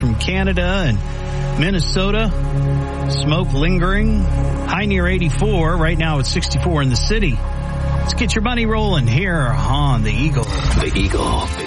from Canada and Minnesota. Smoke lingering. High near 84. Right now it's 64 in the city. Let's get your money rolling here on the Eagle. The Eagle.